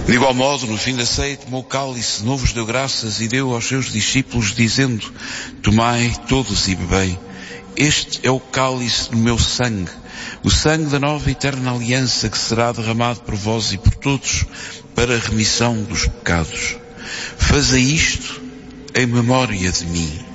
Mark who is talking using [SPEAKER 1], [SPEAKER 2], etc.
[SPEAKER 1] De igual modo, no fim da ceia, tomou o cálice, de novo vos deu graças e deu aos seus discípulos, dizendo: tomai todos e bebei. Este é o cálice do meu sangue, o sangue da nova e eterna aliança, que será derramado por vós e por todos para a remissão dos pecados. Fazei isto em memória de mim.